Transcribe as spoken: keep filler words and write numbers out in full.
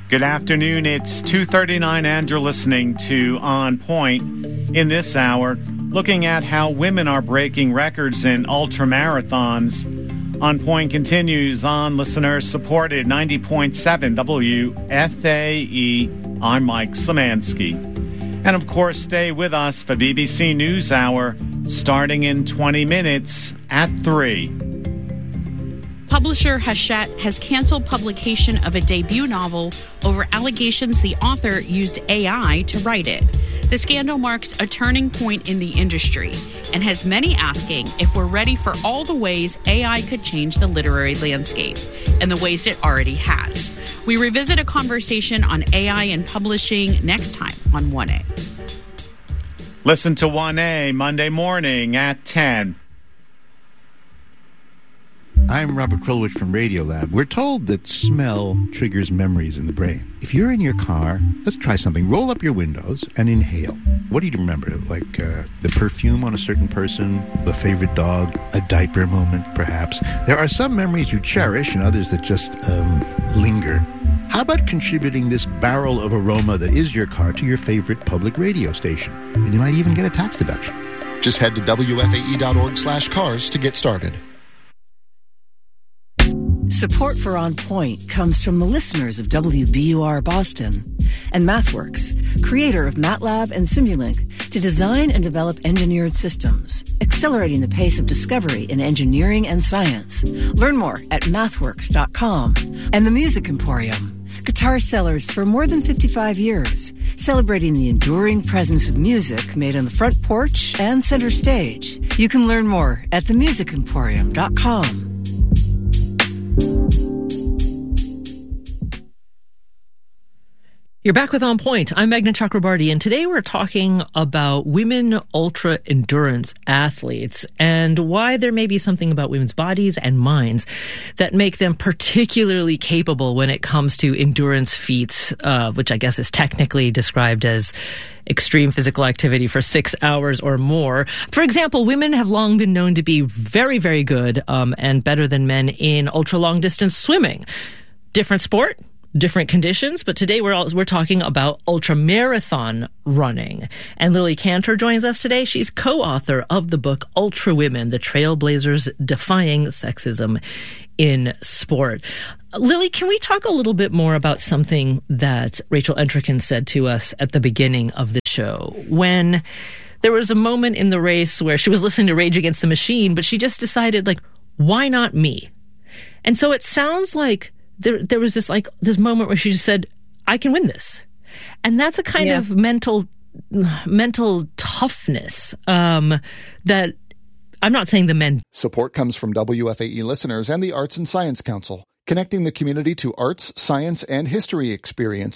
Good afternoon. It's two thirty-nine and you're listening to On Point. In this hour, looking at how women are breaking records in ultramarathons. On Point continues on listener-supported ninety point seven W F A E. I'm Mike Szymanski. And of course, stay with us for B B C NewsHour starting in twenty minutes at three. Publisher Hachette has canceled publication of a debut novel over allegations the author used A I to write it. The scandal marks a turning point in the industry and has many asking if we're ready for all the ways A I could change the literary landscape and the ways it already has. We revisit a conversation on A I and publishing next time on one A. Listen to one A Monday morning at ten. I'm Robert Krulwich from Radiolab. We're told that smell triggers memories in the brain. If you're in your car, let's try something. Roll up your windows and inhale. What do you remember? Like uh, the perfume on a certain person, a favorite dog, a diaper moment, perhaps. There are some memories you cherish and others that just um, linger. How about contributing this barrel of aroma that is your car to your favorite public radio station? And you might even get a tax deduction. Just head to W F A E dot org slash cars to get started. Support for On Point comes from the listeners of W B U R Boston and MathWorks, creator of MATLAB and Simulink, to design and develop engineered systems, accelerating the pace of discovery in engineering and science. Learn more at mathworks dot com. And the Music Emporium, guitar sellers for more than fifty-five years, celebrating the enduring presence of music made on the front porch and center stage. You can learn more at the music emporium dot com. You're back with On Point. I'm Meghna Chakrabarty, and today we're talking about women ultra-endurance athletes and why there may be something about women's bodies and minds that make them particularly capable when it comes to endurance feats, uh, which I guess is technically described as extreme physical activity for six hours or more. For example, women have long been known to be very, very good um, and better than men in ultra-long distance swimming. Different sport, different conditions, but today we're all, we're talking about ultramarathon running. And Lily Cantor joins us today. She's co-author of the book Ultra Women: The Trailblazers Defying Sexism in Sport. Lily, can we talk a little bit more about something that Rachel Entrekin said to us at the beginning of the show, when there was a moment in the race where she was listening to Rage Against the Machine, but she just decided, like, why not me? And so it sounds like There, there was this like this moment where she just said, "I can win this," and that's a kind yeah. of mental, mental toughness um, that I'm not saying the men. Support comes from W F A E listeners and the Arts and Science Council, connecting the community to arts, science, and history experience.